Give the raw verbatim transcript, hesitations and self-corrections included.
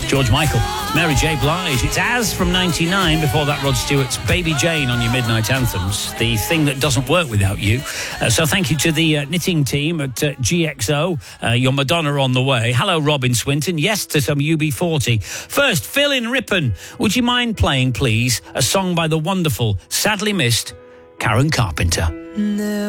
George Michael, Mary J. Blige. It's Az from ninety-nine. Before that, Rod Stewart's Baby Jane on your Midnight Anthems, the thing that doesn't work without you. Uh, so thank you to the uh, knitting team at uh, G X O. Uh, your Madonna on the way. Hello, Robin Swinton. Yes to some U B forty. First, Phil in Ripon. Would you mind playing, please, a song by the wonderful, sadly missed Karen Carpenter? No.